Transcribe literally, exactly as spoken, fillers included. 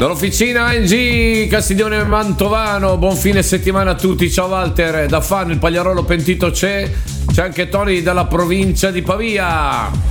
Dall'officina A N G Castiglione Mantovano, buon fine settimana a tutti. Ciao Walter, da Fano il Pagliarolo pentito c'è, c'è anche Tony dalla provincia di Pavia.